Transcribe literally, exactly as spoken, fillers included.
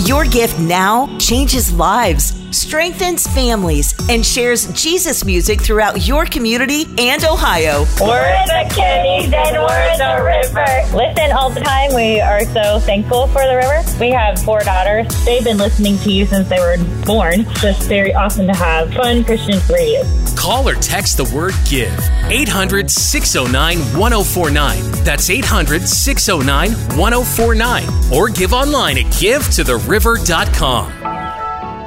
Your gift now changes lives, strengthens families, and shares Jesus music throughout your community and Ohio. We're the Kennys and we're the river. Listen all the time. We are so thankful for the river. We have four daughters. They've been listening to you since they were born. So it's very awesome to have fun Christian radio. Call or text the word GIVE. eight hundred, six oh nine, one oh four nine. That's eight hundred, six oh nine, one oh four nine. Or give online at give to the river dot com.